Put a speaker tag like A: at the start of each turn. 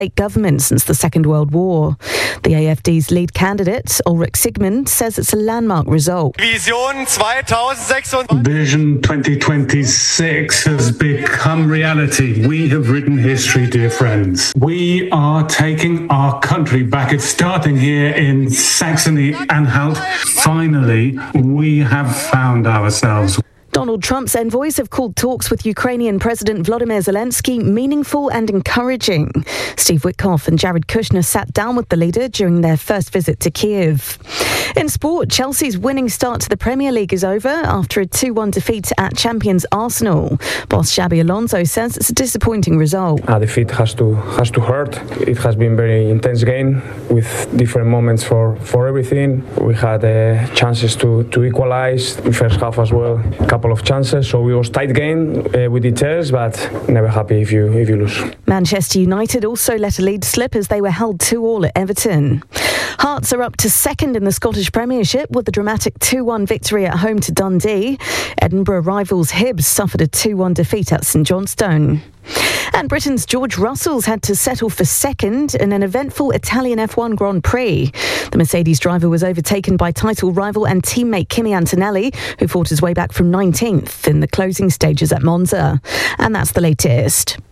A: government since the Second World War. The AfD's lead candidate, Ulrich Sigmund, says it's a landmark result.
B: Vision
C: 2026 has become reality. We have written history, dear friends. We are taking our country back. It's starting here in Saxony-Anhalt. Finally, we have found ourselves.
A: Donald Trump's envoys have called talks with Ukrainian President Volodymyr Zelensky meaningful and encouraging. Steve Witkoff and Jared Kushner sat down with the leader during their first visit to Kyiv. In sport, Chelsea's winning start to the Premier League is over after a 2-1 defeat at champions Arsenal. Boss Xabi Alonso says it's a disappointing result.
D: A defeat has to hurt. It has been very intense game with different moments for everything. We had chances to equalize in first half as well. Couple of chances, so it was tight game with details, but never happy if you lose.
A: Manchester United also let a lead slip as they were held 2-2 at Everton. Hearts are up to second in the Scottish Premiership with a dramatic 2-1 victory at home to Dundee. Edinburgh rivals Hibs suffered a 2-1 defeat at St Johnstone. And Britain's George Russell's had to settle for second in an eventful Italian F1 Grand Prix. The Mercedes driver was overtaken by title rival and teammate Kimi Antonelli, who fought his way back from 19th in the closing stages at Monza. And that's the latest.